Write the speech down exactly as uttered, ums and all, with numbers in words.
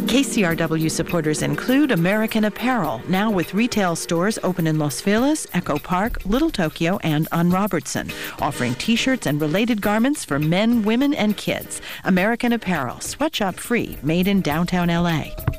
K C R W supporters include American Apparel, now with retail stores open in Los Feliz, Echo Park, Little Tokyo, and on Robertson, offering T-shirts and related garments for men, women, and kids. American Apparel, sweatshop free, made in downtown L A.